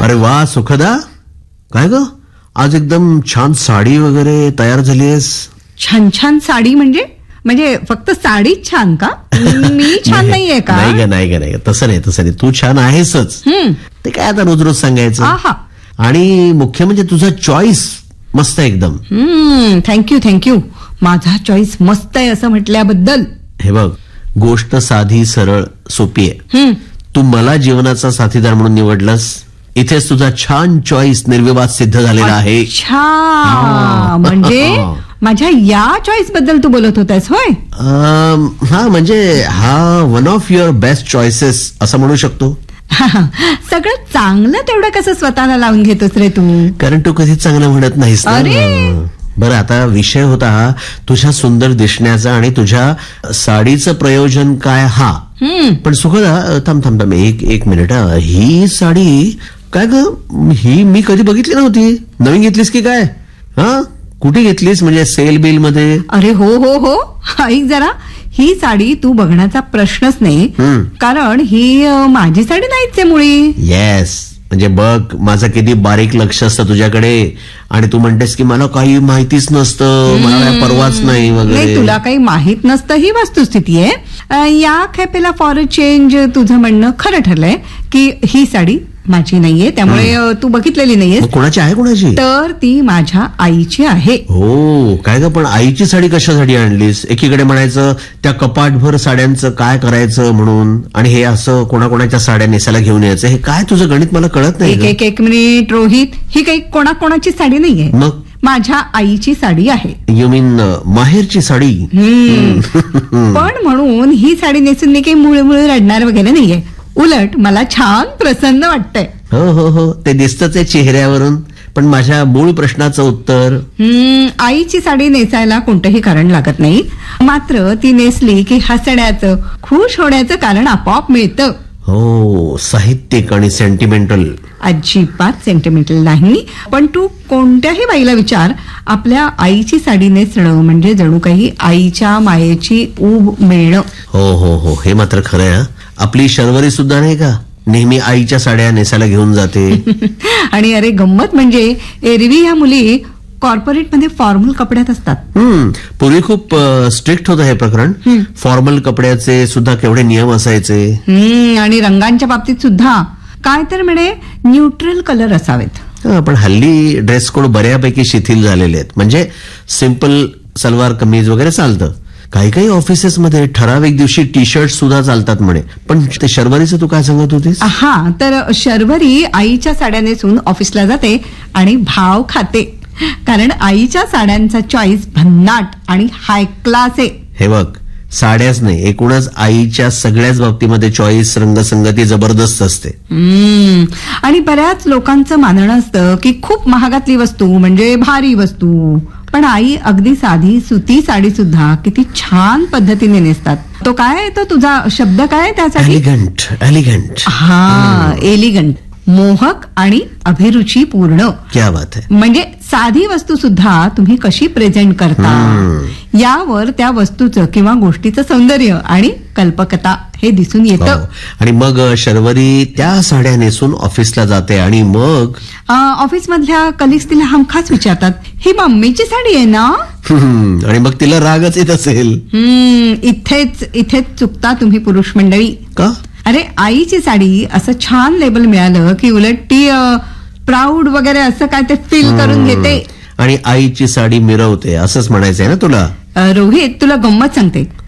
अरे वा सुखदा, काय ग आज एकदम छान साडी वगैरे तयार झालीयस. छान छान साडी म्हणजे फक्त साडीच छान का? मी छान नाहीये का? नाही तसं नाही, तू छान आहेसच. ते काय आता रोज रोज सांगायचं. आहा. आणि मुख्य म्हणजे तुझा चॉईस मस्त आहे एकदम. थँक्यू. माझा चॉईस मस्त आहे असं म्हटल्याबद्दल. हे बघ, गोष्ट साधी सरळ सोपी आहे. तू मला जीवनाचा साथीदार म्हणून निवडलास. इथेच तुझा छान चॉईस निर्विवाद सिद्ध झालेला आहे. अच्छा, म्हणजे माझ्या या चॉईस बद्दल तू बोलत होतास होय? हा, म्हणजे हा one of your best choices असं म्हणू शकतो. सगळं चांगलं तेवढं कसं स्वतःला लावून घेतोस रे तू? कारण तू कधीच चांगलं म्हणत नाहीस ना. अरे बरं, आता विषय होता तुझ्या सुंदर दिसण्याचा आणि तुझ्या साडीचं प्रयोजन काय हा. पण सुखदा, थांब एक मिनिट. ही साडी काय ग, ही मी कधी बघितली नव्हती. नवीन घेतलीस की काय? हा, कुठे घेतलीस? म्हणजे सेल बिल मध्ये? अरे हो, ऐक जरा, ही साडी तू बघण्याचा प्रश्नच नाही. कारण ही माझी साडी नाहीच आहे मुळी. येस, म्हणजे बघ माझं किती बारीक लक्ष असतं तुझ्याकडे. आणि तू म्हणतेस की मला काही माहितीच नसतं, मला काय परवाच नाही वगैरे. तुला काही माहित नसतं ही वस्तुस्थिती आहे. या खेपेला फॉर अ चेंज तुझं म्हणणं खरं ठरलंय की ही साडी माझी नाहीये, त्यामुळे तू बघितलेली नाहीये. कोणाची आहे? कोणाची? तर ती माझ्या आईची आहे. हो काय ग, पण आईची साडी कशासाठी आणलीस? एकीकडे म्हणायचं त्या कपाटभर साड्यांचं काय करायचं म्हणून, आणि हे असं कोणाकोणाच्या साड्या नेसायला घेऊन यायचं. हे काय तुझं गणित मला कळत नाही. एक मिनिट रोहित, ही काही कोणाकोणाची साडी नाहीये. मग माझ्या आईची साडी आहे. यू मीन माहेरची साडी? पण म्हणून ही साडी नेसून मी काही मुळे रडणार वगैरे नाहीये. उलट मला छान प्रसन्न वाटतंय. हो, ते दिसतच आहे चेहऱ्यावरून. पण माझ्या मूळ प्रश्नाचं उत्तर? आईची साडी नेसायला कोणतंही कारण लागत नाही, मात्र ती नेसली की हसण्याचं, खुश होण्याचं कारण आपोआप मिळतं. हो, साहित्यिक आणि सेंटिमेंटल. अजिबात सेंटिमेंटल नाही. पण तू कोणत्याही बाईला विचार, आपल्या आईची साडी नेसणं म्हणजे जणू काही आईच्या मायेची ऊब मिळणं. हो, हे मात्र खरं आहे. आपली शर्वरी सुद्धा नाही का नेहमी आईच्या साड्या नेसायला घेऊन जाते. आणि अरे गंमत म्हणजे एरवी ह्या मुली कॉर्पोरेटमध्ये फॉर्मल कपड्यात असतात. पूर्वी खूप स्ट्रिक्ट होतं हे प्रकरण. फॉर्मल कपड्याचे सुद्धा केवढे नियम असायचे. आणि रंगांच्या बाबतीत सुद्धा काय तर म्हणे न्यूट्रल कलर असावेत. पण हल्ली ड्रेस कोड बऱ्यापैकी शिथिल झालेले आहेत. म्हणजे सिंपल सलवार कमीज वगैरे चालतं. काही ऑफिसेसमध्ये ठराविक दिवशी टी शर्ट सुद्धा चालतात म्हणे. पण ते शर्वरीचं तू काय सांगत होतीस? हा, तर शर्वरी आईच्या साड्या नेसून ऑफिसला जाते आणि भाव खाते. कारण आईच्या साड्यांचा चॉईस भन्नाट आणि हाय क्लास आहे. हे बघ, साड्याच नाही, एकूणच आईच्या सगळ्याच बाबतीमध्ये चॉईस, रंगसंगती जबरदस्त असते. आणि बऱ्याच लोकांचं मानणं असतं की खूप महागातली वस्तू म्हणजे भारी वस्तू. पण आई अगदी साधी सुती साडी सुद्धा किती छान पद्धतीने नेसतात. तो काय, तो तुझा शब्द काय त्यासाठी? एलिगंट. हा, एलिगंट, मोहक आणि अभिरुची पूर्ण. क्या बात आहे. म्हणजे साधी वस्तू सुद्धा तुम्ही कशी प्रेझेंट करता यावर त्या वस्तूचं किंवा गोष्टीचं सौंदर्य आणि कल्पकता हे दिसून येतं. आणि मग शर्वरी त्या साड्या नेसून ऑफिसला जाते आणि मग ऑफिसमधल्या कलिग्स तिला हमखास विचारतात, ही मम्मीची साडी आहे ना? आणि मग तिला रागच येत असेल. इथेच चुकता तुम्ही पुरुष मंडळी. का? अरे आईची साडी असं छान लेबल मिळालं की उलट ती प्राऊड वगैरे असं काय ते फील करून घेते. आणि आईची साडी मिरवते असंच म्हणायचंय ना तुला? रोहित, तुला गंमत सांगते.